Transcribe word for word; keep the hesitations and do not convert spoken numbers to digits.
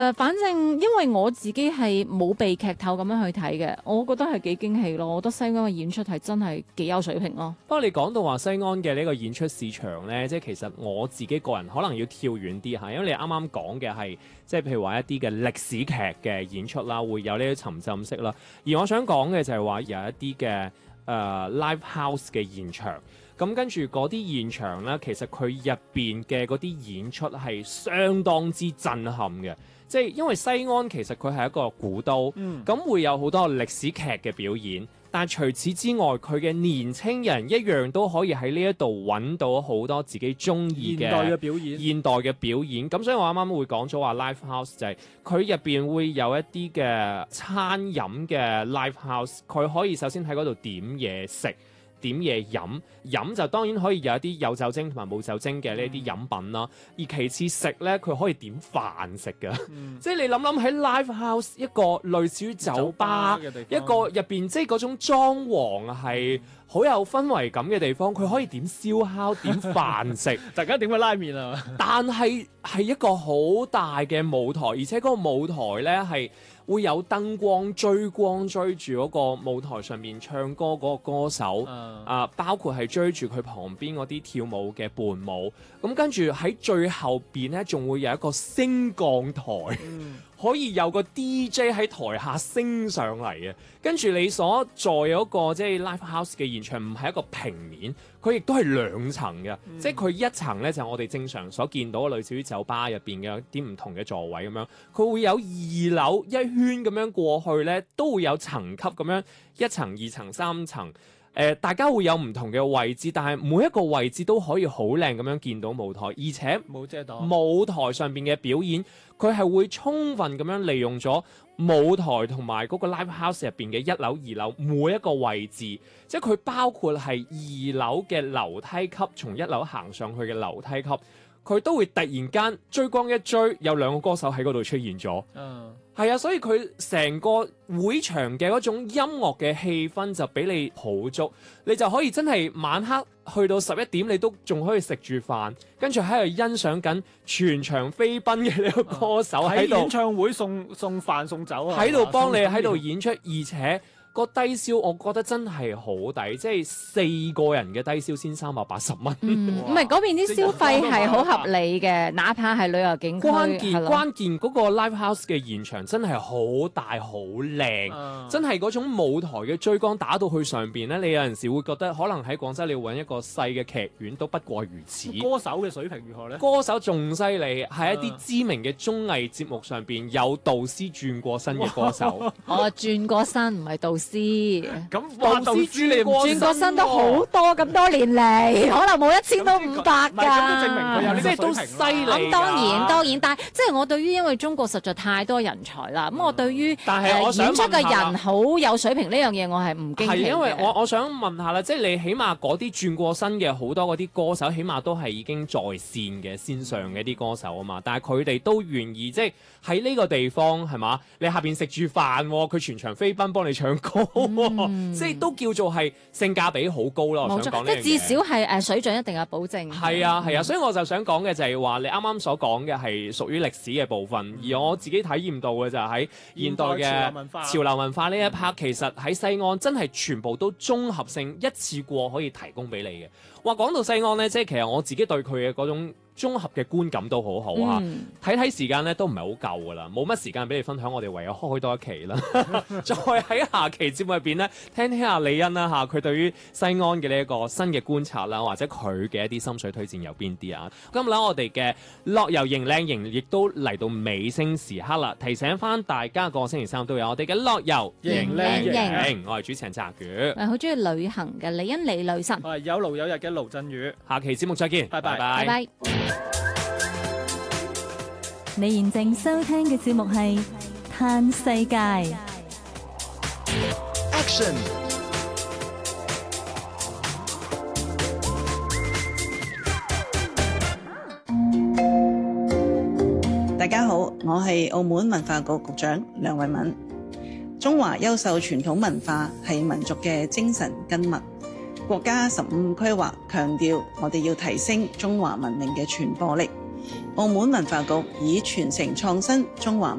誒，反正因為我自己係冇被劇透咁樣去睇嘅，我覺得係幾驚喜咯。我覺得西安嘅演出係真係幾有水平咯。 不過你講到話西安嘅呢個演出市場呢，即係其實我自己個人可能要跳遠啲嚇，因為你啱啱講嘅係即係譬如話一啲嘅歷史劇嘅演出啦，會有呢啲沉浸式啦。而我想講嘅就係話有一啲嘅誒 live house 嘅現場。咁跟住嗰啲現場呢，其實佢入邊嘅嗰啲演出係相當之震撼嘅。即係因為西安其實佢係一個古都，咁、嗯、會有好多歷史劇嘅表演。但除此之外，佢嘅年青人一樣都可以喺呢一度揾到好多自己中意嘅現代嘅表演。 現代嘅表演。咁所以我啱啱會講咗話 live house 就係佢入邊會有一啲嘅餐飲嘅 live house，佢可以首先喺嗰度點嘢食。點嘢飲，飲就當然可以有一啲有酒精同埋冇酒精嘅呢啲飲品啦。而其次食咧，佢可以點飯食嘅，嗯、即係你諗諗喺 live house 一個類似於酒吧，酒吧一個入邊即係嗰種裝潢係好有氛圍感嘅地方，佢可以點燒烤、點飯食， 大家點個拉麵啊！ 但係係一個好大嘅舞台，而且嗰個舞台咧係會有燈光追光追住嗰個舞台上面唱歌嗰個歌手，啊、呃，包括係追住佢旁邊嗰啲跳舞嘅伴舞，咁跟住喺最後邊咧，仲會有一個升降台，嗯、可以有個 D J 喺台下升上嚟嘅，跟住你所在有一個即係 live house 嘅現場，唔係一個平面，佢亦都係兩層嘅，嗯、即係佢一層咧就係、我哋正常所見到嘅類似於酒吧入邊嘅啲唔同嘅座位咁樣，佢會有二樓一圈咁樣過去咧，都會有層級咁樣，一層、二層、三層，誒、呃，大家會有唔同嘅位置，但係每一個位置都可以好靚咁樣見到舞台，而且冇遮擋。 舞台上邊嘅表演，佢係會充分咁樣利用咗舞台同埋嗰個 live house 入邊嘅一樓、二樓每一個位置，即係佢包括係二樓嘅樓梯級，從一樓行上去嘅樓梯級。佢都會突然間追光一追，有兩個歌手喺嗰度出現咗。嗯，係啊，所以佢成個會場嘅嗰種音樂嘅氣氛就俾你好足，你就可以真係晚黑去到十一點，你都仲可以食住飯，跟住喺度欣賞緊全場飛奔嘅呢個歌手喺度、 嗯、演唱會送送飯送酒啊， 喺度幫你喺度演出，而且個低消我覺得真係好抵，即係四個人嘅低消先三百八十蚊。 唔係嗰邊啲消費係好合理嘅，哪怕係旅遊景區。 關鍵咯關鍵嗰個 live house 嘅現場真係好大好靚，嗯、真係嗰種舞台嘅追光打到去上邊咧，你有陣時會覺得可能喺廣州你要揾一個細嘅劇院都不過如此。 歌手嘅水平如何咧？ 歌手仲犀利，喺一啲知名嘅綜藝節目上邊有導師轉過身嘅歌手。 我轉過身唔係導師。 咁導師轉你轉過身都好多咁多年嚟，可能冇一千都五百㗎。 咁都證明佢有呢個水平啦。 即係都犀利。 咁當然當然，但係即係我對於因為中國實在太多人才啦，咁、嗯、我對於但係我想演出嘅人好有水平呢樣嘢，我係唔驚奇嘅。 係因為我我想問下啦，即係你起碼嗰啲轉過身嘅好多嗰啲歌手，起碼都係已經在線嘅線上嘅啲歌手啊嘛，但係佢哋都願意即係喺呢個地方係嘛？你下邊食住飯，佢全場飛奔幫你唱歌。嗯、即係都叫做係性價比好高咯，我想講呢樣嘢。 即係至少係誒水準一定有保證。 係啊係啊，所以我就想講嘅就係話，你啱啱所講嘅係屬於歷史嘅部分，嗯、而我自己體驗到嘅就係喺現代嘅潮流文化呢一 part，、嗯、其實喺西安真係全部都綜合性一次過可以提供俾你嘅。話講到西安呢，即係其實我自己對佢嘅嗰種綜合嘅觀感都好好啊！睇睇、嗯、時間咧都唔係好夠噶啦，冇乜時間俾你分享，我哋唯有開多一期啦。再喺下期節目入邊咧，聽聽下李欣啦嚇，佢對於西安嘅呢一個新嘅觀察啦，或者佢嘅一啲心水推薦有邊啲啊？今日咧我哋嘅樂遊型靚型亦都嚟到尾聲時刻啦，提醒翻大家個星期三都有我哋嘅樂遊型靚型，我係主持人澤宇， 我係好中意旅行嘅李欣李女神， 我係有勞有日嘅盧振宇， 下期節目再見，拜拜拜拜。 你現正收聽嘅節目係《嘆世界》。 Action！ 大家好，我係澳門文化局局長梁慧敏。中華優秀傳統文化係民族嘅精神根脈。國家十五規劃強調，我哋要提升中華文明嘅傳播力。 澳門文化局以傳承創新中華